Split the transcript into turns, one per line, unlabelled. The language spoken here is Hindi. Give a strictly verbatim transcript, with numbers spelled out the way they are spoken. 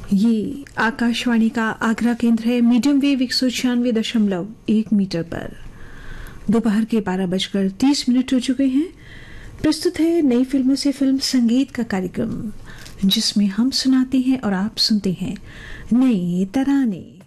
ये आकाशवाणी का आगरा केंद्र है। मीडियम वेव एक सौ छियानवे दशमलव एक मीटर पर दोपहर के बारह बजकर तीस मिनट हो चुके हैं। प्रस्तुत है नई फिल्मों से फिल्म संगीत का कार्यक्रम, जिसमें हम सुनाते हैं और आप सुनते हैं नए तराने।